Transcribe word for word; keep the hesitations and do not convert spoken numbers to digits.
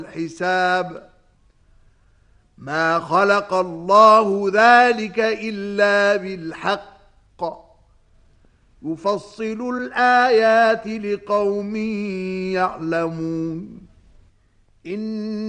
الحساب ما خلق الله ذلك إلا بالحق يفصل الآيات لقوم يعلمون. إن